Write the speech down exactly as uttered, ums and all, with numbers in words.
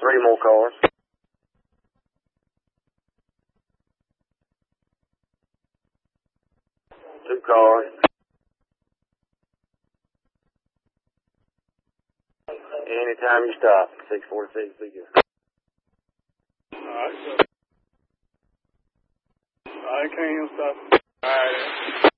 three more cars. Two cars. Anytime you stop, six forty-six, be good. Alright, so. I can't stop. Alright.